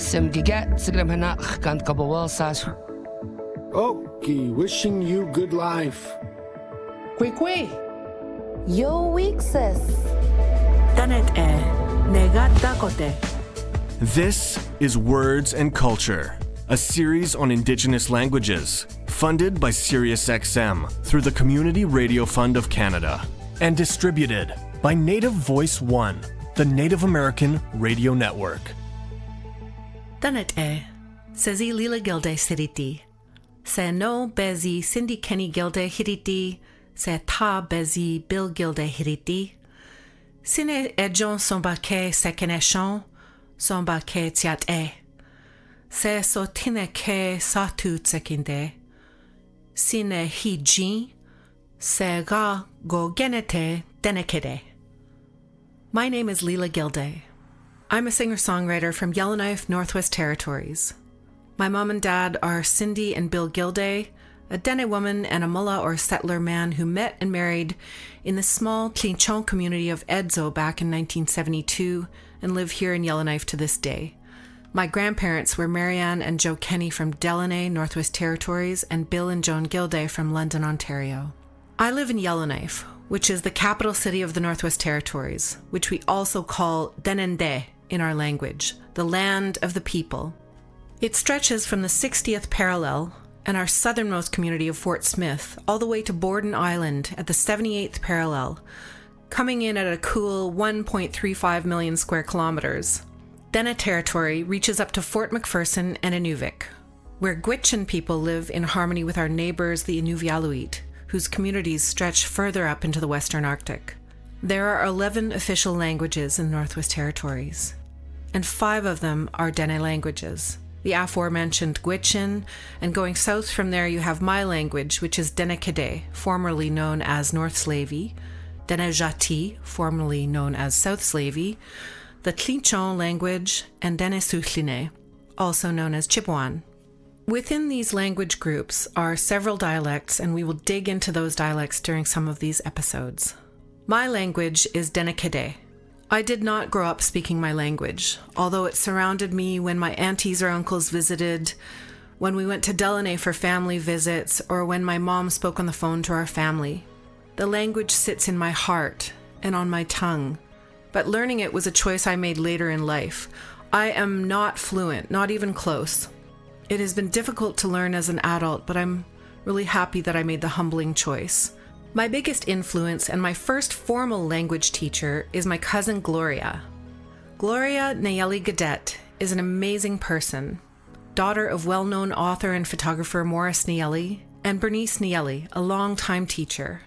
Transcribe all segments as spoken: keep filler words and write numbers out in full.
Sim Gigat, Sigram Hanach, Kant Kabawel Sas. Okay, wishing you good life. Quick, Yo Wixes. Tanet e, negat dakote. This is Words and Culture, a series on Indigenous languages, funded by SiriusXM through the Community Radio Fund of Canada, and distributed by Native Voice One, the Native American Radio Network. Tanet e, sezi lila gilde siriti. Se no bezi Cindy Kenny gilde hiriti, se ta bezi Bill gilde hiriti. Sine ejon sombake sekeneshon, sombake tiat e. Se so tine ke satu tsekinde. Sine hi ji, se ga go genete denekede. My name is Leela Gilday. I'm a singer-songwriter from Yellowknife, Northwest Territories. My mom and dad are Cindy and Bill Gilday, a Dene woman and a mullah or settler man who met and married in the small Tlinchon community of Edzo back in nineteen seventy-two and live here in Yellowknife to this day. My grandparents were Marianne and Joe Kenny from Delaney, Northwest Territories, and Bill and Joan Gilday from London, Ontario. I live in Yellowknife, which is the capital city of the Northwest Territories, which we also call Denende in our language, the land of the people. It stretches from the sixtieth parallel and our southernmost community of Fort Smith all the way to Borden Island at the seventy-eighth parallel, coming in at a cool one point three five million square kilometers. Dene territory reaches up to Fort McPherson and Inuvik, where Gwich'in people live in harmony with our neighbors, the Inuvialuit, whose communities stretch further up into the Western Arctic. There are eleven official languages in Northwest Territories, and five of them are Dene languages. The aforementioned Gwich'in, and going south from there you have my language, which is Dene Kede, formerly known as North Slavey, Dene Jati, formerly known as South Slavey, the Tlinchon language, and Dene Suhline, also known as Chipewyan. Within these language groups are several dialects, and we will dig into those dialects during some of these episodes. My language is Dene Kede. I did not grow up speaking my language, although it surrounded me when my aunties or uncles visited, when we went to Delaney for family visits, or when my mom spoke on the phone to our family. The language sits in my heart and on my tongue, but learning it was a choice I made later in life. I am not fluent, not even close. It has been difficult to learn as an adult, but I'm really happy that I made the humbling choice. My biggest influence and my first formal language teacher is my cousin Gloria. Gloria Nayeli Gadet is an amazing person, daughter of well-known author and photographer Morris Nayeli and Bernice Nayeli, a long-time teacher.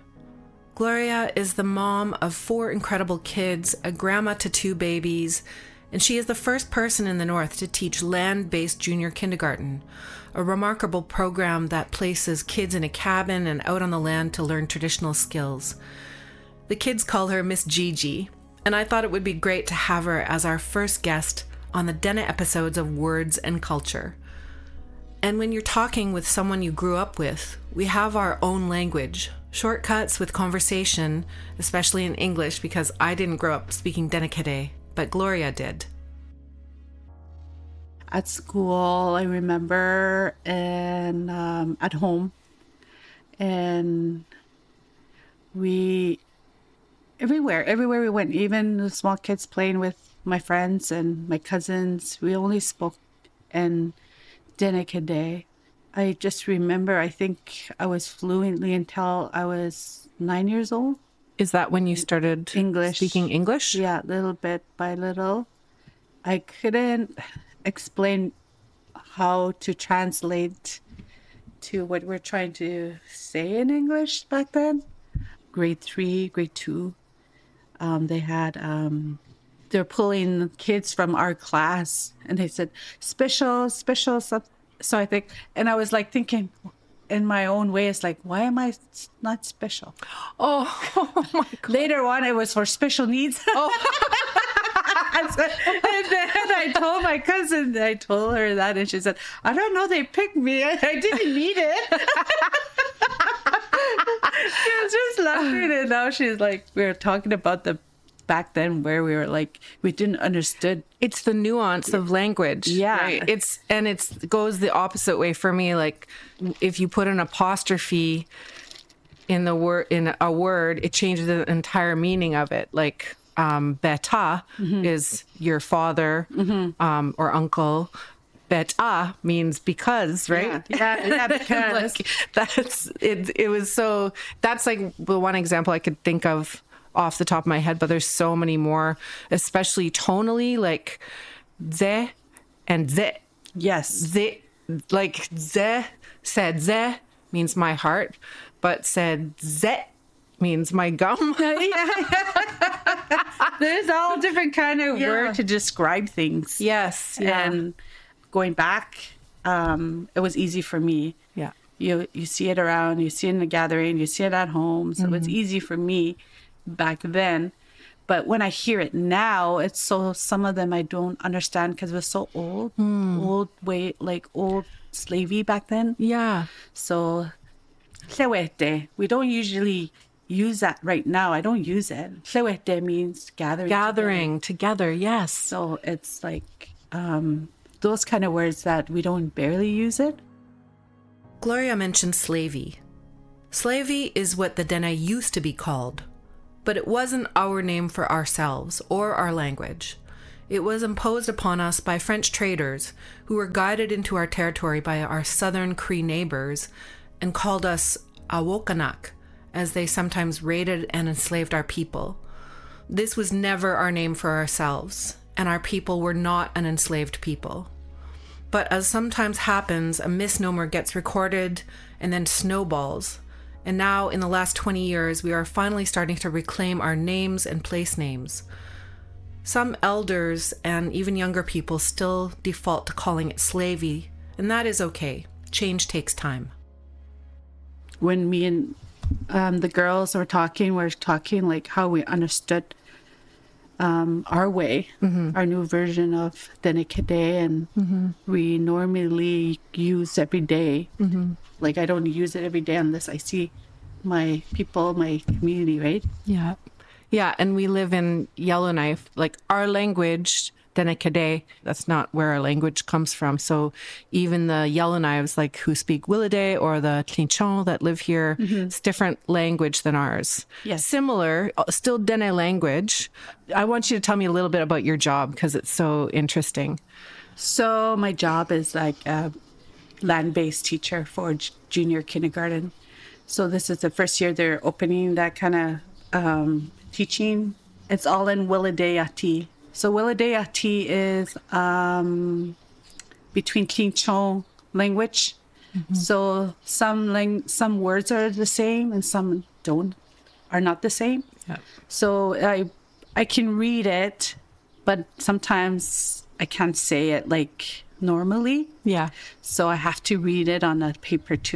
Gloria is the mom of four incredible kids, a grandma to two babies, and she is the first person in the North to teach land-based junior kindergarten, a remarkable program that places kids in a cabin and out on the land to learn traditional skills. The kids call her Miss Gigi, and I thought it would be great to have her as our first guest on the Dene episodes of Words and Culture. And when you're talking with someone you grew up with, we have our own language, shortcuts with conversation, especially in English, because I didn't grow up speaking Dene Kede, but Gloria did. At school, I remember, and um, at home, and we, everywhere, everywhere we went, even the small kids playing with my friends and my cousins, we only spoke in Dene Kede. I just remember, I think I was fluently until I was nine years old. Is that when you started English. speaking English? Yeah, little bit by little. I couldn't explain how to translate to what we're trying to say in English back then. Grade three, grade two, um, they had, um, they're pulling kids from our class, and they said, special, special, sub. So I think, and I was like thinking in my own way, it's like, why am I not special? Oh, oh my God. Later on, it was for special needs. Oh. and, so, and then I told my cousin, I told her that, and she said, I don't know, they picked me. I didn't need it. She was just laughing, and now she's like, we were talking about the back then where we were like, we didn't understood. It's the nuance of language. Yeah. Right? It's, and it's goes the opposite way for me. Like if you put an apostrophe in the word, in a word, it changes the entire meaning of it. Like, um, beta mm-hmm. is your father, mm-hmm. um, or uncle. Beta means because, right? Yeah, yeah, yeah because. Like, that's, it, it was so, that's like the one example I could think of off the top of my head, but there's so many more, especially tonally, like ze and ze. Yes. Ze, like ze, said ze means my heart, but said ze means my gum. There's all different kind of yeah. word to describe things. Yes. Yeah. And going back, um, it was easy for me. Yeah. You you see it around, you see it in the gathering, you see it at home. So mm-hmm. it's easy for me back then. But when I hear it now, it's so, some of them I don't understand because it was so old, mm. old way, like old slavey back then. Yeah. So, tlewete, we don't usually use that right now. I don't use it. Tlewete means gathering. Gathering together. together, yes. So it's like um, those kind of words that we don't barely use it. Gloria mentioned slavey. Slavey is what the Dene used to be called. But it wasn't our name for ourselves or our language. It was imposed upon us by French traders who were guided into our territory by our southern Cree neighbors and called us Awokanak, as they sometimes raided and enslaved our people. This was never our name for ourselves, and our people were not an enslaved people. But as sometimes happens, a misnomer gets recorded and then snowballs. And now, in the last twenty years, we are finally starting to reclaim our names and place names. Some elders and even younger people still default to calling it slavey, and that is okay. Change takes time. When me and um, the girls were talking, we we're talking like how we understood um, our way, mm-hmm. our new version of Dene Kede, and mm-hmm. we normally use every day. Mm-hmm. Like, I don't use it every day unless I see my people, my community, right? Yeah. Yeah, and we live in Yellowknife. Like, our language, Dene Kede, that's not where our language comes from. So even the Yellowknives, like, who speak Willowday, or the Tlinchon that live here, mm-hmm. it's different language than ours. Yes. Similar, still Dene language. I want you to tell me a little bit about your job, because it's so interesting. So my job is like a land-based teacher for j- junior kindergarten. So this is the first year they're opening that kind of um, teaching. It's all in Willowday-Ati. So Willowday-Ati is um, between Tlinchon language. Mm-hmm. So some lang- some words are the same and some don't, are not the same. Yeah. So I I can read it, but sometimes I can't say it like normally. Yeah. So I have to read it on a paper to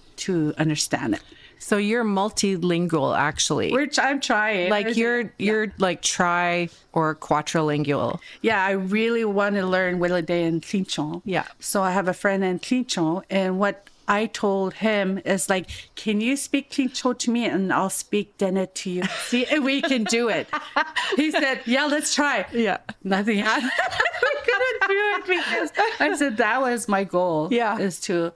to understand it. So you're multilingual, actually. Which I'm trying. Like you're you're yeah. like tri or quadrilingual. Yeah, I really want to learn Willowday and Tlinchon. Yeah. So I have a friend in Tlinchon, and what I told him is like, can you speak Tlinchon to me and I'll speak Dene to you? See if we can do it. He said, yeah, let's try. Yeah. Nothing happened. We couldn't do it because I said that was my goal. Yeah. Is to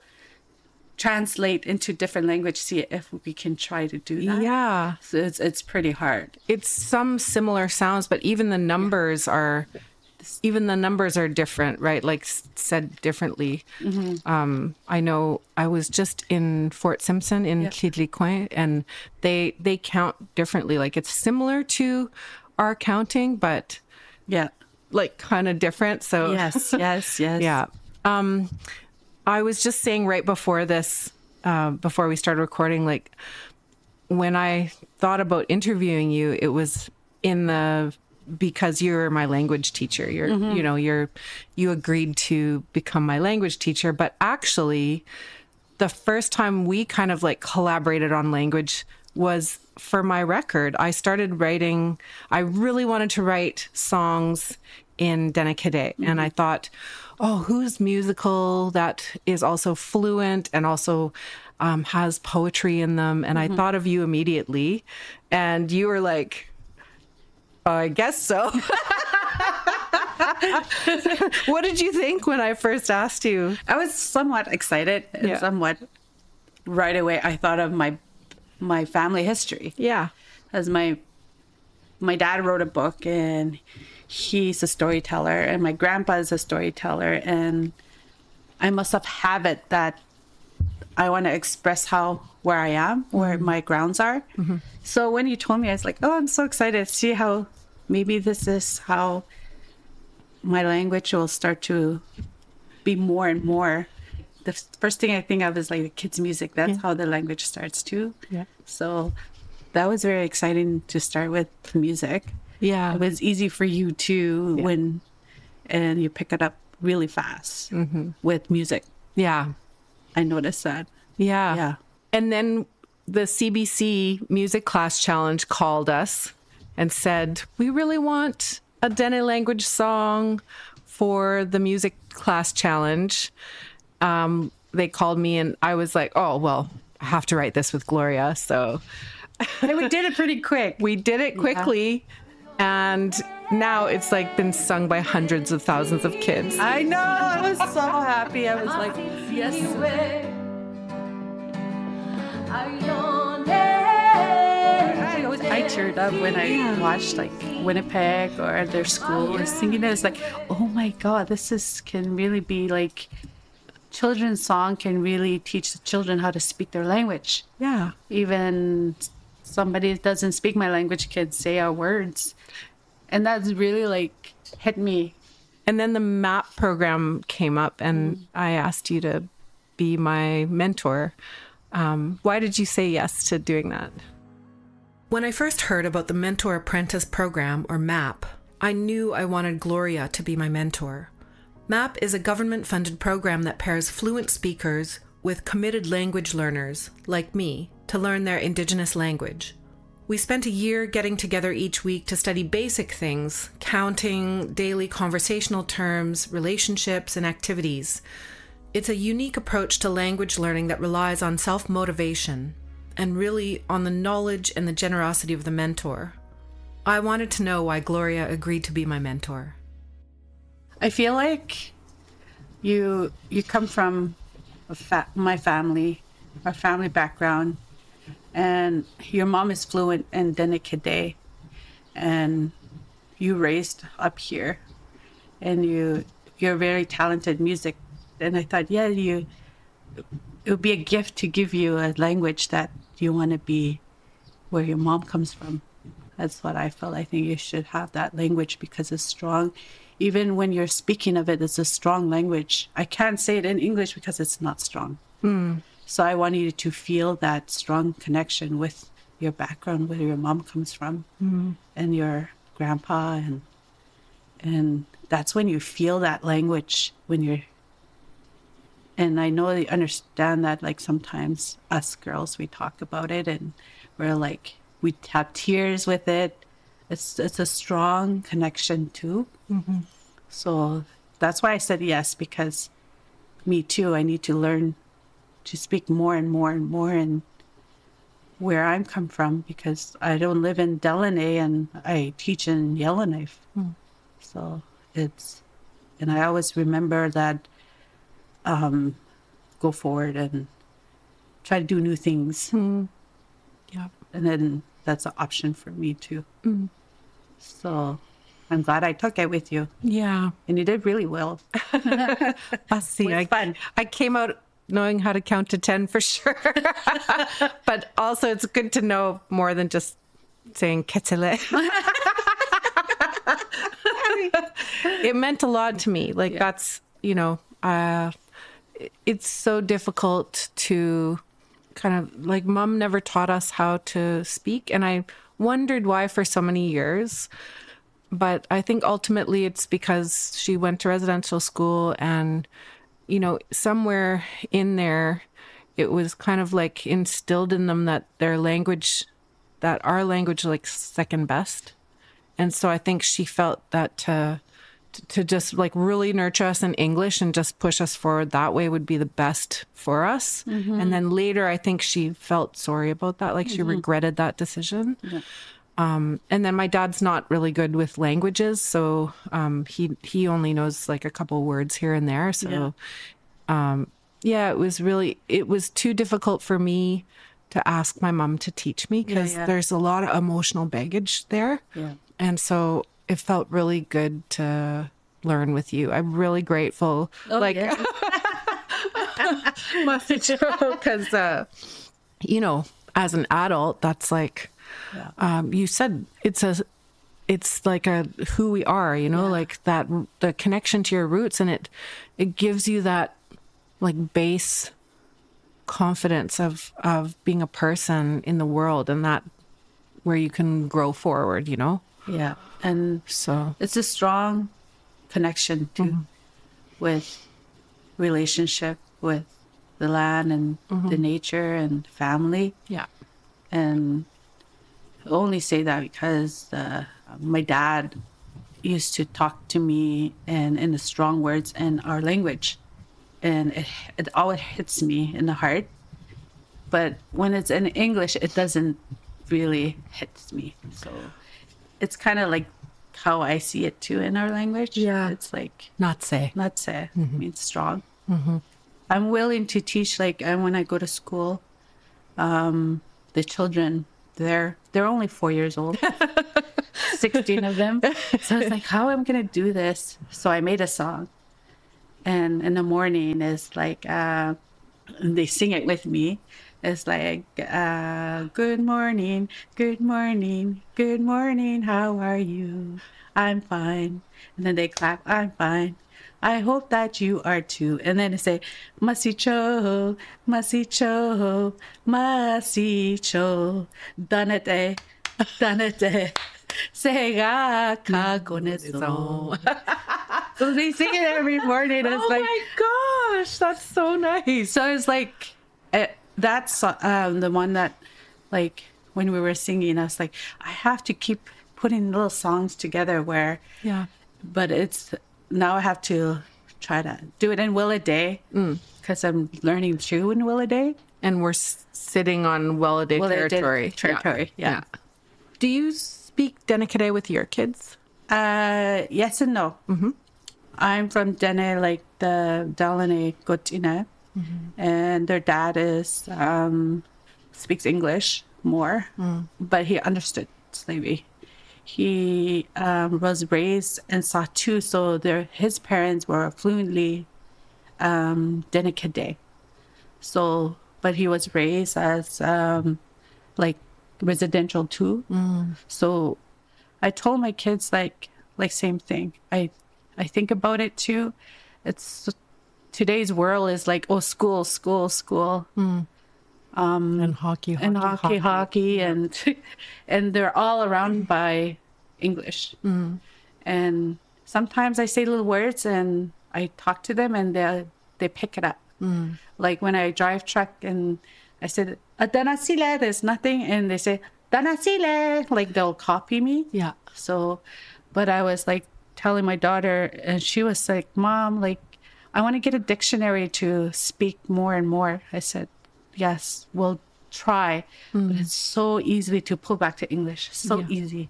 translate into different language, see if we can try to do that. Yeah. So it's it's pretty hard. It's some similar sounds, but even the numbers are even the numbers are different, right? Like said differently. Mm-hmm. Um, I know I was just in Fort Simpson in Quebecoin, and they they count differently. Like it's similar to our counting, but yeah, like kind of different. So yes, yes, yes. Yeah. Um, I was just saying right before this, uh, before we started recording, like when I thought about interviewing you, it was in the, because you're my language teacher, you're, mm-hmm. you know, you're, you agreed to become my language teacher. But actually the first time we kind of like collaborated on language was for my record. I started writing, I really wanted to write songs in Dene Kede. Mm-hmm. And I thought, oh, who's musical that is also fluent and also um, has poetry in them? And mm-hmm. I thought of you immediately. And you were like, I guess so. What did you think when I first asked you? I was somewhat excited and Yeah. somewhat right away I thought of my my family history. Yeah. As my my dad wrote a book and he's a storyteller and my grandpa is a storyteller, and I must have have it that I want to express how where I am, where my grounds are. Mm-hmm. So when you told me, I was like, oh, I'm so excited to see how maybe this is how my language will start to be more and more. The f- first thing I think of is like the kids' music. That's Yeah. how the language starts too. Yeah. So that was very exciting to start with music. Yeah. It was easy for you too when, and you pick it up really fast with music. Yeah. I noticed that. Yeah. Yeah. And then the C B C Music Class Challenge called us and said, we really want a Dene language song for the Music Class Challenge. Um, they called me and I was like, oh, well, I have to write this with Gloria. So And we did it pretty quick. we did it quickly. And now it's like been sung by hundreds of thousands of kids. I know. I was so happy. I was like, yes. I, was, I teared up when I watched like Winnipeg or their school was singing it. It's like, oh my God, this is can really be like children's song can really teach the children how to speak their language. Yeah. Even somebody that doesn't speak my language can say our words. And that's really like hit me. And then the MAP program came up and Mm. I asked you to be my mentor. Um, why did you say yes to doing that? When I first heard about the Mentor Apprentice Program, or MAP, I knew I wanted Gloria to be my mentor. MAP is a government-funded program that pairs fluent speakers with committed language learners, like me, to learn their Indigenous language. We spent a year getting together each week to study basic things, counting, daily conversational terms, relationships, and activities. It's a unique approach to language learning that relies on self-motivation and really on the knowledge and the generosity of the mentor. I wanted to know why Gloria agreed to be my mentor. I feel like you you come from a fa- my family, our family background, and your mom is fluent in Dene Kide, and you raised up here, and you you're very talented music, and I thought, yeah, you it would be a gift to give you a language that you want to be where your mom comes from. That's what I felt. I think you should have that language because it's strong. Even when you're speaking of it, it's a strong language. I can't say it in English because it's not strong. Mm. So I want you to feel that strong connection with your background, where your mom comes from, Mm. and your grandpa, and and that's when you feel that language when you're. And I know they understand that. Like sometimes us girls, we talk about it, and we're like we have tears with it. It's it's a strong connection too. Mm-hmm. So that's why I said yes, because me too. I need to learn to speak more and more and more and where I'm come from, because I don't live in Delaney and I teach in Yellowknife. Mm. So it's, and I always remember that um, go forward and try to do new things. Mm. Yeah. And then that's an option for me too. Mm. So I'm glad I took it with you. Yeah. And you did really well. I see. It was I, fun. I came out knowing how to count to ten for sure. But also it's good to know more than just saying ketele. It meant a lot to me. Like that's, you know, uh, it's so difficult to kind of like mom never taught us how to speak. And I wondered why for so many years. But I think ultimately it's because she went to residential school and, you know, somewhere in there, it was kind of like instilled in them that their language, that our language like second best. And so I think she felt that uh, to, to just like really nurture us in English and just push us forward that way would be the best for us. Mm-hmm. And then later, I think she felt sorry about that. Like she mm-hmm. regretted that decision. Yeah. Um, and then my dad's not really good with languages, so um, he he only knows like a couple words here and there. So, yeah. Um, yeah, it was really it was too difficult for me to ask my mom to teach me because yeah, yeah. there's a lot of emotional baggage there. Yeah. And so it felt really good to learn with you. I'm really grateful. Oh, like, yeah. because uh, you know, as an adult, that's like. Yeah. Um, you said it's a, it's like a who we are, you know, yeah. like that the connection to your roots, and it it gives you that like base confidence of of being a person in the world, and that where you can grow forward, you know. Yeah, and so it's a strong connection too mm-hmm. with relationship with the land and mm-hmm. the nature and family. Yeah, and. I only say that because uh, my dad used to talk to me and in the strong words in our language, and it it always hits me in the heart. But when it's in English, it doesn't really hit me. So it's kind of like how I see it too in our language. Yeah, it's like not say, not say mm-hmm. means strong. Mm-hmm. I'm willing to teach. Like and when I go to school, um, the children. They're they're only four years old, sixteen of them. So it's like, how am I gonna do this? So I made a song, and in the morning it's like uh, they sing it with me. It's like, uh, good morning, good morning, good morning. How are you? I'm fine. And then they clap. I'm fine. I hope that you are too. And then they say, Masicho, Masicho, Masicho, Danete, Danete, Sega Kagonezo. So they sing it every morning. It's oh like, my gosh, that's so nice. So it's like, uh, that's um, the one that, like, when we were singing, I was like, I have to keep putting little songs together where, yeah, but it's, now I have to try to do it in Willowday because mm. I'm learning too in Willowday. And we're s- sitting on Willowday territory. Territory, yeah. yeah. yeah. Do you speak Dene with your kids? Uh, yes and no. Mm-hmm. I'm from Dene, like the Dalane Gotina, mm-hmm. and their dad is um, speaks English more, mm. but he understood Slavey. He um, was raised in Satu, so their, his parents were fluently um, Denekade. So, but he was raised as um, like residential too. Mm. So, I told my kids like like same thing. I I think about it too. It's today's world is like oh school, school, school. Mm. Um, and hockey, hockey, and hockey, hockey, hockey yeah. and and they're all around by English. Mm. And sometimes I say little words and I talk to them and they they pick it up. Mm. Like when I drive truck and I said Danasile, there's nothing, and they say Danasile, like they'll copy me. Yeah. So, but I was like telling my daughter, and she was like, "Mom, like I want to get a dictionary to speak more and more." I said. Yes, we'll try, mm. but it's so easy to pull back to English. So yeah. easy.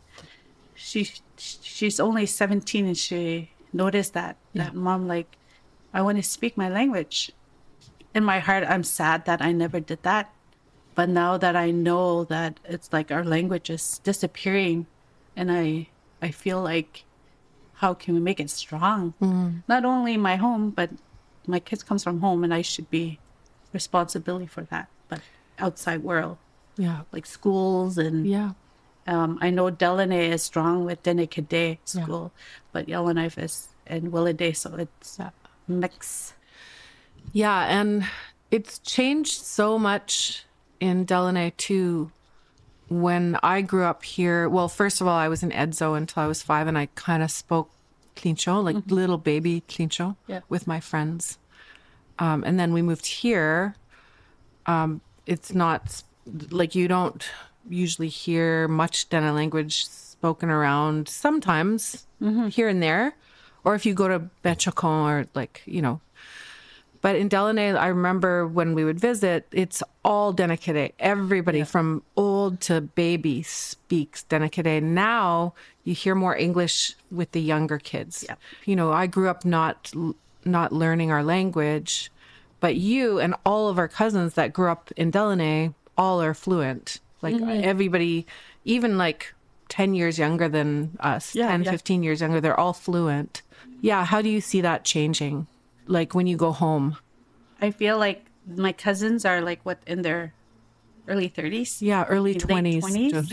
She she's only seventeen and she noticed that yeah. that mom like, I want to speak my language. In my heart, I'm sad that I never did that, but now that I know that it's like our language is disappearing, and I I feel like, how can we make it strong? Mm. Not only my home, but my kids comes from home, and I should be. Responsibility for that, but outside world, yeah, like schools and yeah. Um, I know Delaney is strong with Denekade school, yeah. but Yellowknife is in Willowday, so it's a mix. Yeah, and it's changed so much in Delaney too. When I grew up here, well, first of all, I was in Edzo until I was five, and I kind of spoke Tlinsho, like mm-hmm. little baby Tlinsho, yeah. with my friends. Um, and then we moved here. Um, it's not like you don't usually hear much Dene language spoken around. Sometimes mm-hmm. here and there, or if you go to Betchakon or like you know. But in Delaney, I remember when we would visit, it's all Denekade. Everybody yeah. from old old to baby speaks Danikiday. Now you hear more English with the younger kids. Yep. You know, I grew up not not learning our language, but you and all of our cousins that grew up in Delaney all are fluent. Like mm-hmm. everybody, even like ten years younger than us, yeah, ten, yeah. fifteen years younger, they're all fluent. Yeah. How do you see that changing? Like when you go home? I feel like my cousins are like what in their early thirties. Yeah, early twenties. twenties.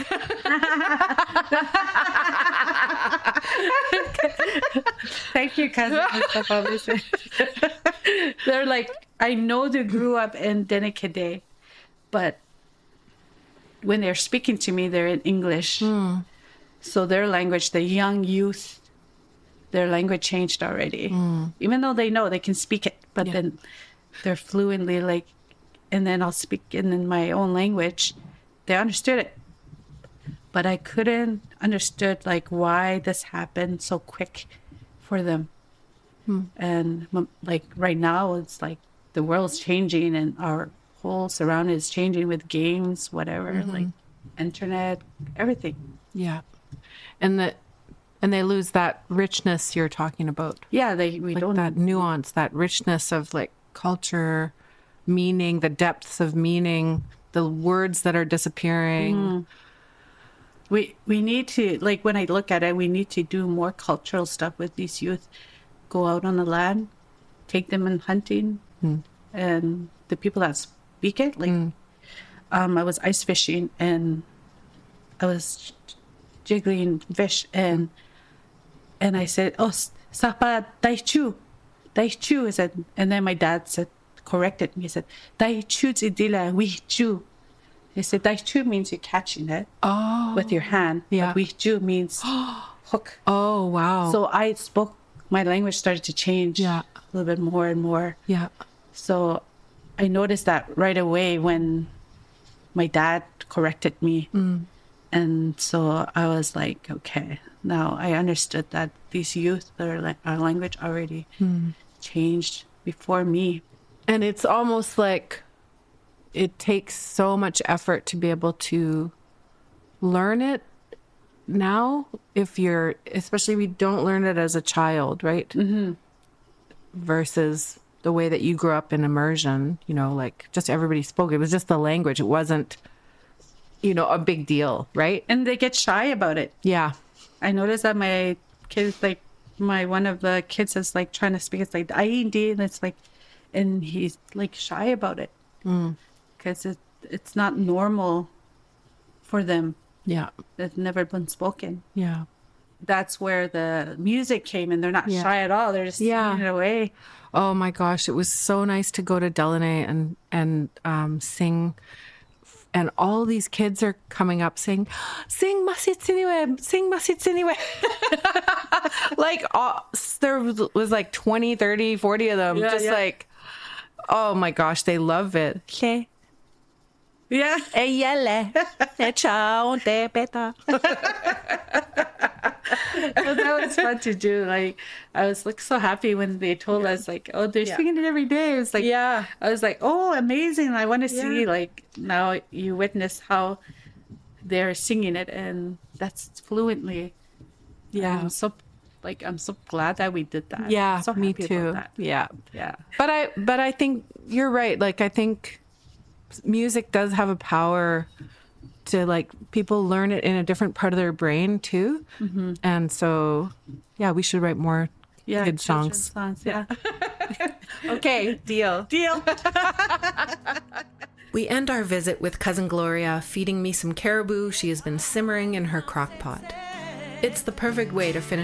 Thank you, cousins. They're like, I know they grew up in Danikiday, but when they're speaking to me, they're in English. Mm. So their language, the young youth, their language changed already. Mm. Even though they know they can speak it, but Yeah. then they're fluently like, and then I'll speak in, in my own language. They understood it. But I couldn't understood like why this happened so quick for them. Hmm. And m- like right now, it's like the world's changing and our whole surrounding is changing with games, whatever, Mm-hmm. like internet, everything. Yeah. And the and they lose that richness you're talking about. Yeah, they we Like don't that nuance, that richness of like culture, meaning, the depths of meaning, the words that are disappearing. Mm. We we need to, like, when I look at it, we need to do more cultural stuff with these youth. Go out on the land, take them in hunting, Mm. and the people that speak it. Like, Mm. um, I was ice fishing and I was jiggling fish, and and I said, "Oh, sapa daichu, daichu." I said, and then my dad said, corrected me. He said, "Daichu idila wichu." He said, "Daichu means you're catching it Oh. with your hand. Yeah. But wichu means hook." Oh, wow. So I spoke. My language started to change Yeah. a little bit more and more. yeah. So I noticed that right away when my dad corrected me. Mm. And so I was like, okay, now I understood that these youth, their our language already Mm. changed before me. And it's almost like it takes so much effort to be able to learn it now. If you're, especially if you don't learn it as a child, right? Mm-hmm. Versus the way that you grew up in immersion, you know, like just everybody spoke. It was just the language. It wasn't, you know, a big deal, right? And they get shy about it. Yeah. I noticed that my kids, like my one of the kids is like trying to speak. It's like I E D, and it's like, and he's like shy about it because Mm. it it's not normal for them. Yeah. It's never been spoken. Yeah. That's where the music came in. They're not Yeah. shy at all. They're just Yeah. singing it away. Oh my gosh, it was so nice to go to Delaney and and um, sing, and all these kids are coming up saying, "Sing Masitsiniwe, sing Masitsiniwe." Like all, there was, was like twenty, thirty, forty of them, Yeah, just yeah. like, oh my gosh, they love it. Le, Yeah. eyele, le chao de beta. So that was fun to do. Like, I was like so happy when they told us like, oh, they're Yeah. singing it every day. It was like, Yeah. I was like, oh, amazing. I want to see, Yeah. like, now you witness how they're singing it, and that's fluently. Yeah. I'm so, like, I'm so glad that we did that. Yeah, I'm so me happy too. about that. Yeah. Yeah. But I but I think you're right. Like I think music does have a power to like people learn it in a different part of their brain too. Mm-hmm. And so yeah, we should write more Yeah. kid children's songs. songs. Yeah. Okay, deal. Deal. We end our visit with Cousin Gloria feeding me some caribou she has been simmering in her crock pot. It's the perfect way to finish